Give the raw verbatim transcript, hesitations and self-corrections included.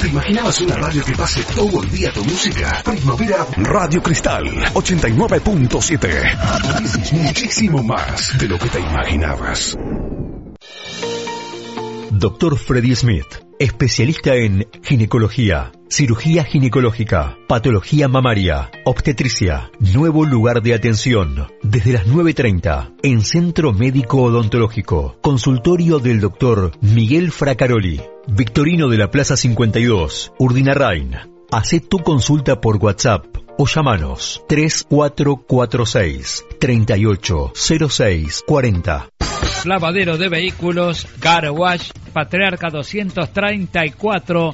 ¿Te imaginabas una radio que pase todo el día tu música? Primavera Radio Cristal ochenta y nueve punto siete. Es muchísimo más de lo que te imaginabas. Doctor Freddy Smith, especialista en ginecología, cirugía ginecológica, patología mamaria, obstetricia. Nuevo lugar de atención, desde las nueve treinta, en Centro Médico Odontológico. Consultorio del doctor Miguel Fracaroli, Victorino de la Plaza cincuenta y dos, Urdinarrain. Hacé tu consulta por WhatsApp o llamanos tres cuatro cuatro seis, tres ocho cero seis cuatro cero. Lavadero de vehículos, Car Wash, Patriarca doscientos treinta y cuatro,